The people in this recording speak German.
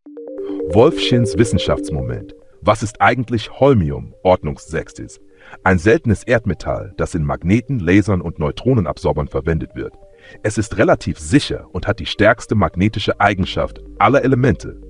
Wolfschins Wissenschaftsmoment. Was ist eigentlich Holmium, Ordnungssechstes? Ein seltenes Erdmetall, das in Magneten, Lasern und Neutronenabsorbern verwendet wird. Es ist relativ sicher und hat die stärkste magnetische Eigenschaft aller Elemente.